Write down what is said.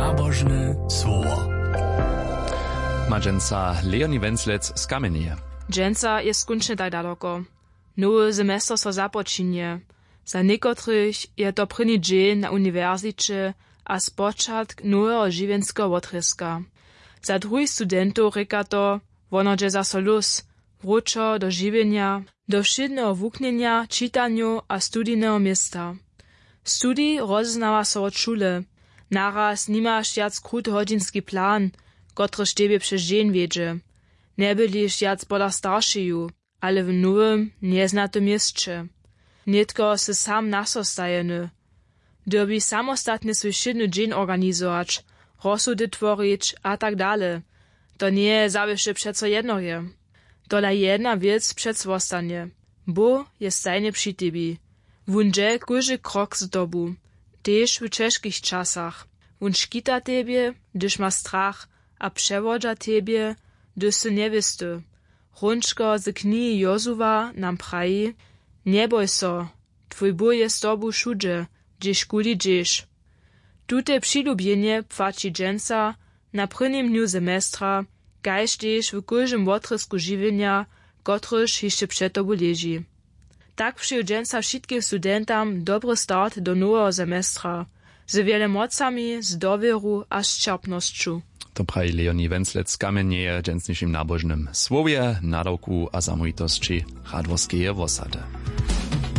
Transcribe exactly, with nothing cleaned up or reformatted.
Nabożne słowo. Ma dżęca Leonie Wenzlec z Kamenieje. Dżęca jest skończny tak daleko. Nowy semestr so započinie. Za niekotrych je to první dzień na uniwersycie a spočatk nowego živenského wotryska. Za druhých studentów reka to, wono dže za solus, wróczo do žiwenia, do všedného wuknienia, čitaniu a studijného miesta. Studij rozeznała so od szule. Naraz nimaš jac króthodzinski plan, kotryż tebie przez dzień wiedzie. Nie byliš jac pola staršiju, ale w nowym, nieznatym mieście. Nitko se sam nasostajeny. Derby samostatnie swój všedny dzień organizować, rozsudy tvorić a tak dale. To nie zawsze przeco jedno je. Tola jedna wiec przeco ostanie. Bo jest stajnie przy tebie. Wun dże kuży krok z dobu. Tež w ciężkich czasach. Wun škita tebie, gdyż ma strach, a przewodza tebie, gdyż se nie wysty. Runčko z knihy Jozuwa nam praji, nie boj so, twój Bóg jest z tobu všudźe, gdzieś kuli gdzieś. Tute przylubienie płaci dżęca na prvním dniu semestra, kaž tež w kužym wotrysku žiwenia, kotryż jeszcze przed tobu leży. Tak przyjął dżęca wszystkim studentam dobry start do nowego semestra, z wiele mocami, z dowieru a z czerpnością. To prawi Leonie Wenzlec z Kamenieje, dżęcniszym nabożnym słowie, nadawku a zamówitości Radworskiej Wosady.